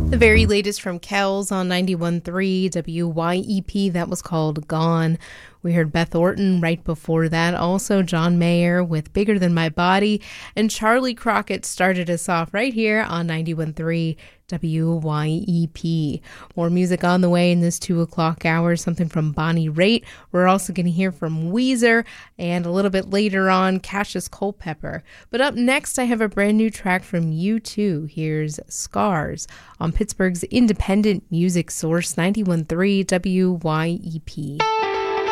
The very latest from Kells on 91.3 WYEP, that was called Gone. We heard Beth Orton right before that. Also John Mayer with Bigger Than My Body. And Charlie Crockett started us off right here on 91.3 WYEP. More music on the way in this 2 o'clock hour, something from Bonnie Raitt. We're also going to hear from Weezer, and a little bit later on, Cassius Culpepper. But up next, I have a brand new track from U2. Here's Scars on Pittsburgh's independent music source, 91.3 WYEP.